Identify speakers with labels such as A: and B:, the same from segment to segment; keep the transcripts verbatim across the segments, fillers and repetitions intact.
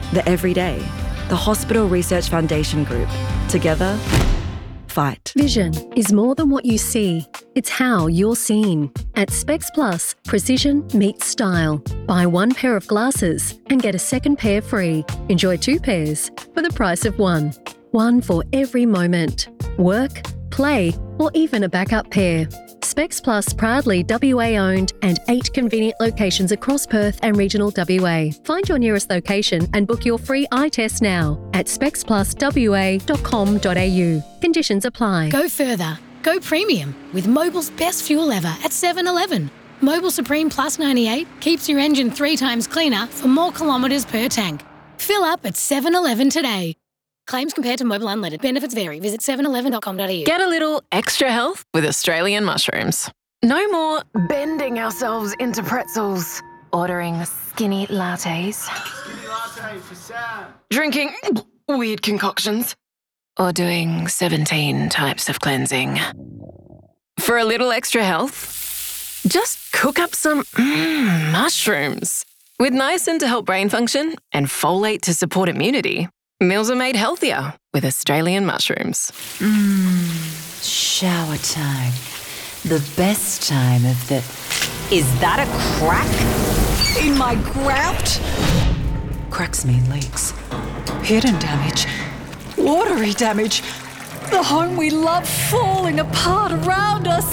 A: the everyday. The Hospital Research Foundation Group. Together, fight.
B: Vision is more than what you see. It's how you're seen. At Specs Plus, precision meets style. Buy one pair of glasses and get a second pair free. Enjoy two pairs for the price of one. One for every moment. Work, play, or even a backup pair. Specs Plus proudly W A owned and eight convenient locations across Perth and regional W A. Find your nearest location and book your free eye test now at specs plus w a dot com dot a u. Conditions apply.
C: Go further. Go premium with Mobil's best fuel ever at seven eleven. Mobil Supreme Plus ninety-eight keeps your engine three times cleaner for more kilometres per tank. Fill up at seven eleven today. Claims compared to Mobil Unleaded. Benefits vary. Visit seven eleven dot com dot a u.
D: Get a little extra health with Australian mushrooms. No more bending ourselves into pretzels, ordering skinny lattes,
E: Skinny latte for Sam.
D: drinking weird concoctions, or doing seventeen types of cleansing. For a little extra health, just cook up some mm, mushrooms. With niacin to help brain function and folate to support immunity, meals are made healthier with Australian mushrooms.
F: Mmm, shower time. The best time of the... Is that a crack in my grout? Cracks mean leaks. Hidden damage. Watery damage. The home we love falling apart around us.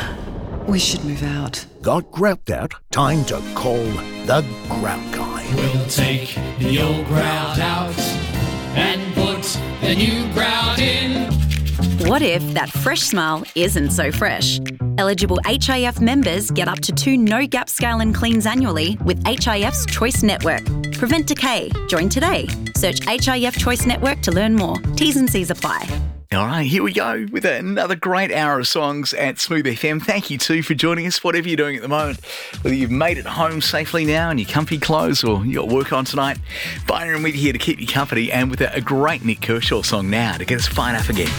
F: We should move out.
G: Got grout out? Time to call the Grout Guy.
H: We'll take the old grout out and put the new grout in.
I: What if that fresh smile isn't so fresh? Eligible H I F members get up to two no-gap scale and cleans annually with H I F's Choice Network. Prevent decay. Join today. Search H I F Choice Network to learn more. T's and C's apply.
J: All right, here we go with another great hour of songs at Smooth F M. Thank you too for joining us, whatever you're doing at the moment. Whether you've made it home safely now in your comfy clothes or you got work on tonight, Byron and Whitty here to keep you company and with a, a great Nick Kershaw song now to get us fired up again.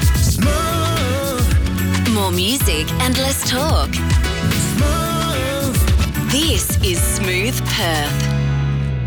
K: Smooth. More music and less talk. Smooth. This is Smooth Perth.